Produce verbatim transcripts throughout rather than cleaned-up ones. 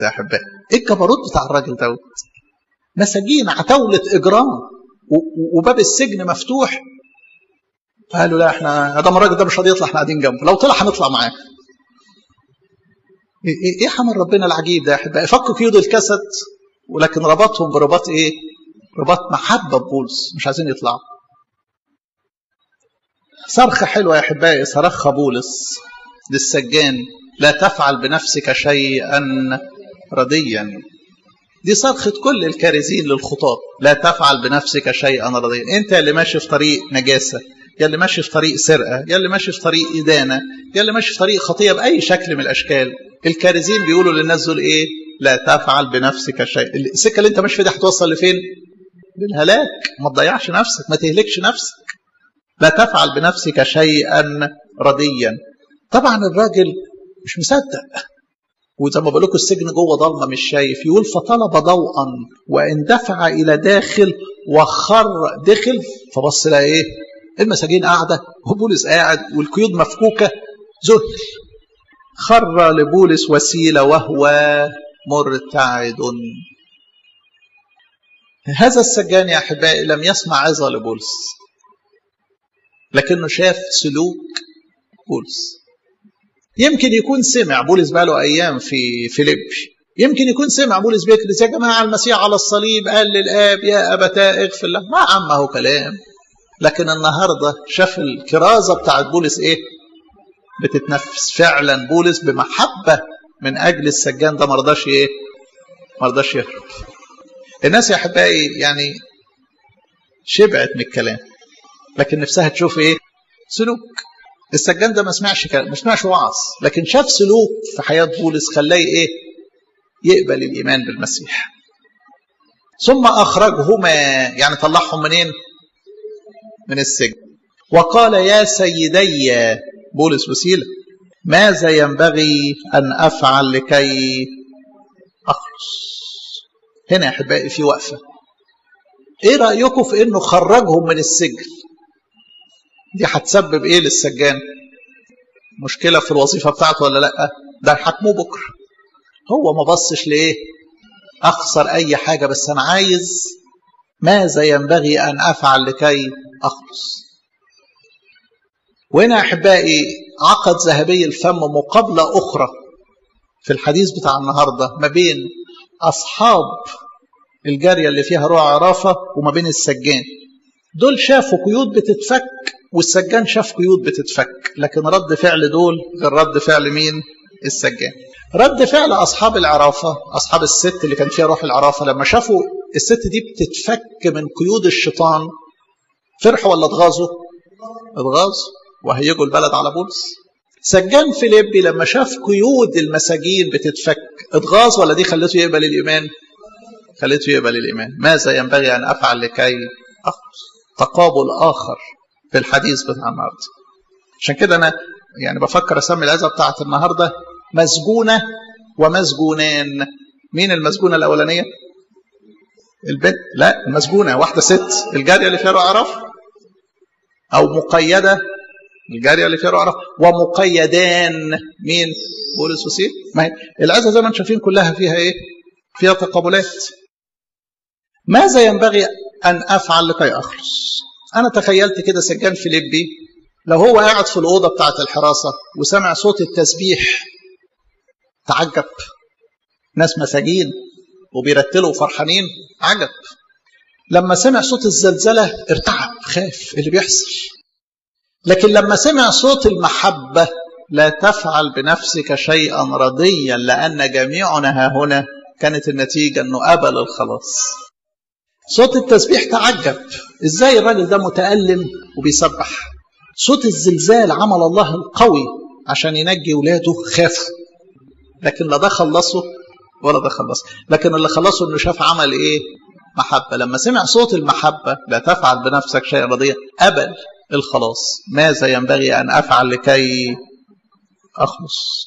يا احبائي؟ ايه الجبروت بتاع الراجل دوت؟ مساجين، عتاوله اجرام، وباب السجن مفتوح. قالوا لا احنا ادام الراجل ده مش راضي يطلع احنا قاعدين جنبه، لو طلع هنطلع معاه. ايه ايه حمل ربنا العجيب ده يا احبائي؟ فكوا قيود الكسد ولكن ربطهم برباط ايه؟ رباط محبه ببولس، مش عايزين يطلعوا. صرخه حلوه يا احبائي صرخها بولس للسجان: لا تفعل بنفسك شيئا رديا. دي صرخه كل الكارزين للخطاب: لا تفعل بنفسك شيئا رديا. انت اللي ماشي في طريق نجاسه، يا اللي ماشي في طريق سرقه، يا اللي ماشي في طريق ادانه، يا اللي ماشي في طريق خطيه باي شكل من الاشكال، الكارزين بيقولوا للناس دول ايه؟ لا تفعل بنفسك شيئا. السكه اللي انت ماشي فيها دي هتوصل لفين؟ للهلاك. ما تضيعش نفسك، ما تهلكش نفسك. لا تفعل بنفسك شيئا رديا. طبعا الراجل مش مصدق، وزي ما بقول لكم السجن جوه ضلمه مش شايف. يقول: فطلب ضوءا واندفع الى داخل وخر. دخل فبص لها ايه؟ المساجين قاعده وبولس قاعد والقيود مفكوكه. ذهل. خر لبولس وسيله وهو مرتعد. هذا السجان يا احبائي لم يسمع عظه لبولس، لكنه شاف سلوك بولس. يمكن يكون سمع بولس بقى له ايام في فيليبي، يمكن يكون سمع بولس بيكرز: يا جماعه المسيح على الصليب قال للاب يا ابتاه اغفر له. ما عمه كلام. لكن النهارده شاف الكرازه بتاعت بولس ايه؟ بتتنفس فعلا. بولس بمحبه من اجل السجان ده ما رضاش ايه؟ ما رضاش يهرب. الناس يا احبائي يعني شبعت من الكلام، لكن نفسها تشوف ايه؟ سلوك. السجان ده ما سمعش كلام، ما سمعش وعظ، لكن شاف سلوك في حياه بولس خلاه ايه؟ يقبل الايمان بالمسيح. ثم اخرجهما، يعني طلعهم منين؟ من السجن. وقال: يا سيدي بولس وسيلة، ماذا ينبغي ان افعل لكي اخلص؟ هنا يا احبائي في وقفه. ايه رايكم في انه خرجهم من السجن؟ دي هتسبب ايه للسجان؟ مشكله في الوظيفه بتاعته ولا لا؟ ده هيحاكموه بكره. هو ما بصش لايه؟ اخسر اي حاجه، بس انا عايز ماذا ينبغي ان افعل لكي اخلص. وهنا يا احبائي عقد ذهبي الفم مقابله اخرى في الحديث بتاع النهارده ما بين اصحاب الجاريه اللي فيها روح عرافه وما بين السجان. دول شافوا قيود بتتفك والسجان شاف قيود بتتفك، لكن رد فعل دول غير رد فعل مين؟ السجان. رد فعل اصحاب العرافه، اصحاب الست اللي كان فيها روح العرافه، لما شافوا الست دي بتتفك من قيود الشيطان فرحوا ولا اتغاظوا؟ اتغاظوا وهيجوا البلد على بولس. سجان فيليبي لما شاف قيود المساجين بتتفك اتغاظ ولا دي خلته يقبل الايمان؟ خلته يقبل الايمان. ماذا ينبغي ان افعل لكي اخلص؟ تقابل اخر في الحديث بتاع النهارده. عشان كده انا يعني بفكر اسمي العظه بتاعت النهارده مسجونه ومسجونان. مين المسجونه الاولانيه؟ البنت؟ لا، المسجونه واحده ست، الجاريه اللي فيها روح عرافه، او مقيده، الجاريه اللي فيها روح عرافه، ومقيدان مين؟ بولس وسيل. ما هي العظه زي ما انتم شايفين كلها فيها ايه؟ فيها تقابلات. ماذا ينبغي ان افعل لكي اخلص؟ انا تخيلت كده سجان فيليبي لو هو قاعد في الاوضه بتاعه الحراسه وسمع صوت التسبيح تعجب. ناس مساجين وبيرتلوا وفرحانين، عجب. لما سمع صوت الزلزله ارتعب، خاف اللي بيحصل. لكن لما سمع صوت المحبه: لا تفعل بنفسك شيئا رضيا لان جميعنا ها هنا، كانت النتيجه انه قبل الخلاص. صوت التسبيح تعجب، ازاي الراجل ده متألم وبيسبح. صوت الزلزال عمل الله القوي عشان ينجي ولاده، خافوا. لكن لا ده خلصه ولا ده خلصه، لكن اللي خلصه انه شاف عمل ايه؟ محبة. لما سمع صوت المحبة: لا تفعل بنفسك شيئا رضيا، قبل الخلاص. ماذا ينبغي ان افعل لكي اخلص؟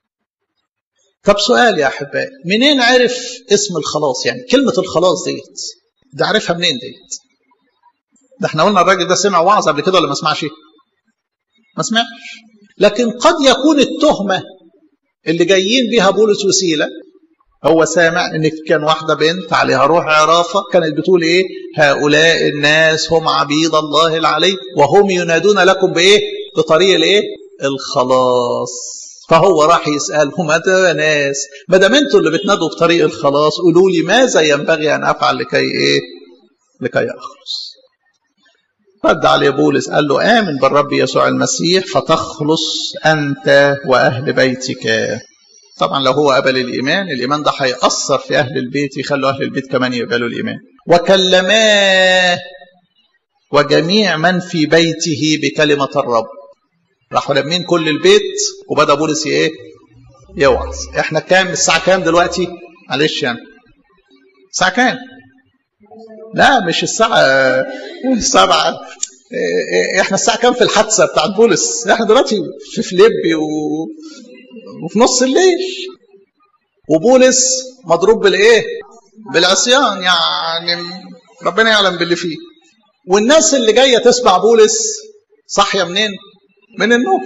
طب سؤال يا احبائي، منين عرف اسم الخلاص؟ يعني كلمة الخلاص ديت ده عرفها منين ديت؟ ده احنا قلنا الراجل ده سمع وعظ قبل كده ولا ما سمعش؟ ما سمعش. لكن قد يكون التهمة اللي جايين بها بولس وسيلة هو سامع ان كان واحده بنت عليها روح عرافه كانت بتقول ايه؟ هؤلاء الناس هم عبيد الله العلي وهم ينادون لكم بايه؟ بطريق الايه؟ الخلاص. فهو راح يسالهم يا ناس ما دام انتوا اللي بتنادوا بطريق الخلاص قولوا لي ماذا ينبغي ان افعل لكي ايه؟ لكي اخلص. رد عليه بولس قال له آمن بالرب يسوع المسيح فتخلص أنت وأهل بيتك. طبعا لو هو قبل الإيمان الإيمان ده هيأثر في أهل البيت يخلوا أهل البيت كمان يقبلوا الإيمان. وكلماه وجميع من في بيته بكلمة الرب. راحوا لمين كل البيت وبدأ بولس إيه؟ يوعظ. إحنا كام الساعة كام دلوقتي؟ معلش يعني الساعة كام؟ لا مش الساعة سبعة، احنا الساعة كام في الحادثة بتاعت بولس؟ احنا دلوقتي في فيليبي و... وفي نص الليل وبولس مضروب بالايه؟ بالعصيان، يعني ربنا يعلم باللي فيه. والناس اللي جاية تسمع بولس صاحية منين؟ من النوم.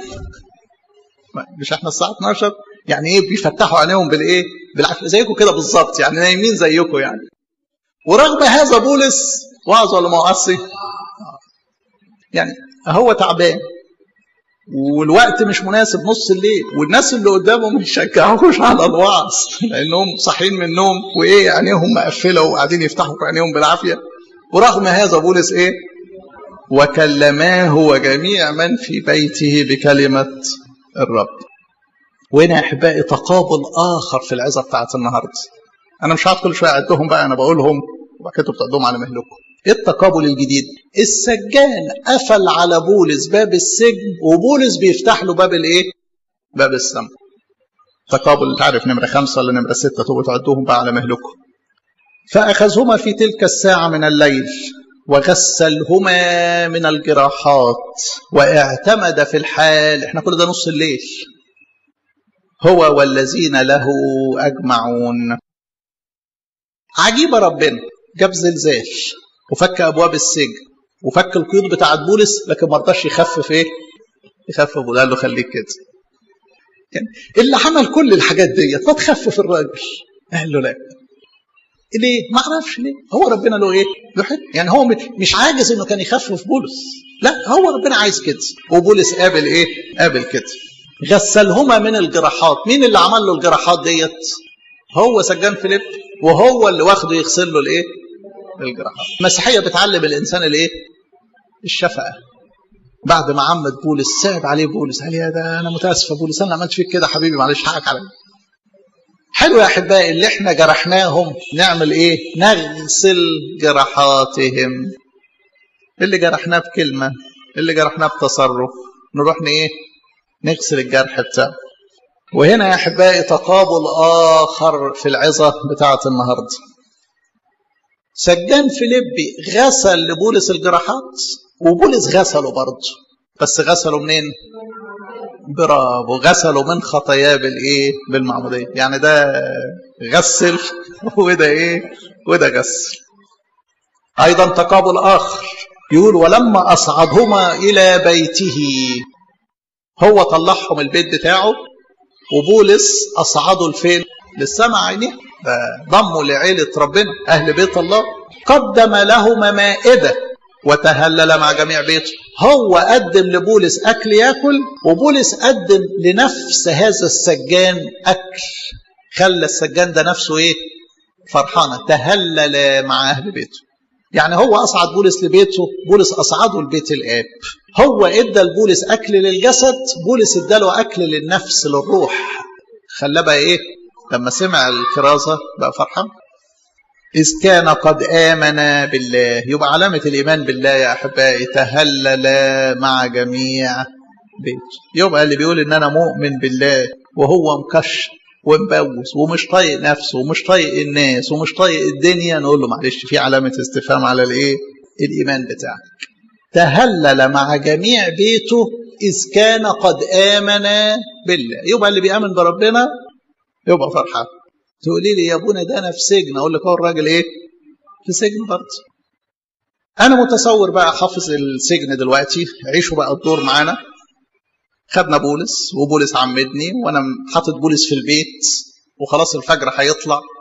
مش احنا الساعة اتناشر؟ يعني ايه بيفتحوا عينيهم بالايه؟ بالعافية زيكم كده بالظبط، يعني نايمين زيكم يعني. ورغم هذا بولس وعظ ولا معصي؟ يعني هو تعبان والوقت مش مناسب نص الليل والناس اللي قدامه ما يشجعوش على الوعظ لانهم صاحيين من النوم وايه عينيهم مقفله وقاعدين يفتحوا عينيهم بالعافيه. ورغم هذا بولس ايه؟ وكلماه وجميع من في بيته بكلمه الرب. وهنا يا احبائي تقابل اخر في العظه بتاعت النهارده. انا مش هقعد كل شويه اعدهم بقى، انا بقولهم وبعد كده بتقدموا على مهلكم. ايه التقابل الجديد؟ السجان قفل على بولس باب السجن وبولس بيفتح له باب الايه؟ باب السماء. تقابل تعرف نمره خمسه ولا نمره سته تبقوا تعدوهم بقى على مهلكم. فاخذهما في تلك الساعه من الليل وغسلهما من الجراحات واعتمد في الحال. احنا كل ده نص الليل. هو والذين له اجمعون. عجيب ربنا جاب زلزال وفك ابواب السجن وفك القيود بتاعت بولس لكن ما رضاش يخفف ايه؟ يخفف بولس. قال له خليك كده. يعني اللي عمل كل الحاجات ديت ما تخفف الراجل. قال له لا. ليه؟ ما اعرفش ليه. هو ربنا له ايه؟ له حكمه. يعني هو مش عاجز انه كان يخفف بولس. لا هو ربنا عايز كده. وبولس قابل ايه؟ قابل كده. غسلهما من الجراحات. مين اللي عمل له الجراحات ديت؟ هو سجان فيليب وهو اللي واخده يغسل له الايه؟ الجراحات. المسيحيه بتعلم الانسان الايه؟ الشفقه. بعد ما عمد بولس صعب عليه بولس قال يا ده انا متاسف يا بولس انا عملت فيك كده حبيبي معلش حقك عليا. حلو يا احبائي اللي احنا جرحناهم نعمل ايه؟ نغسل جراحاتهم. اللي جرحناه بكلمه اللي جرحناه بتصرف نروح ايه؟ نغسل الجرح بتاعه. وهنا يا احبائي تقابل اخر في العظه بتاعه النهارده. سجان فيليبي غسل لبولس الجراحات وبولس غسله برضه، بس غسله منين؟ برافو، غسله من خطاياه بالايه؟ بالمعموديه. يعني ده غسل وده ايه؟ وده غسل. ايضا تقابل اخر يقول ولما اصعدهما الى بيته. هو طلعهم البيت بتاعه وبولس أصعده الفين؟ للسماء عينيه. ضموا لعيلة ربنا أهل بيت الله. قدم لهما مائدة وتهلل مع جميع بيته. هو قدم لبولس أكل يأكل وبولس قدم لنفس هذا السجان أكل. خلى السجان ده نفسه إيه؟ فرحانة. تهلل مع أهل بيته. يعني هو أصعد بولس لبيته، بولس أصعده لبيت الآب. هو ادى لبولس أكل للجسد، بولس اداله أكل للنفس للروح. خلاه بقى إيه؟ لما سمع الكرازة بقى فرحان. إذ كان قد آمن بالله. يبقى علامة الإيمان بالله يا أحبائي تهلل مع جميع بيته. يبقى اللي بيقول إن أنا مؤمن بالله وهو مكشر ومبوس ومش طايق نفسه ومش طايق الناس ومش طايق الدنيا نقول له معلش في علامة استفهام على الايه؟ الإيمان بتاعك. تهلل مع جميع بيته إذ كان قد آمن بالله. يبقى اللي بيآمن بربنا يبقى فرحان. تقولي لي يا ابونا ده أنا في سجن، أقول لك هو الراجل إيه؟ في سجن برضه. أنا متصور بقى حافظ السجن دلوقتي، عيشوا بقى الدور معانا. خدنا بولس وبولس عمدني وانا حاطط بولس في البيت وخلاص الفجر هيطلع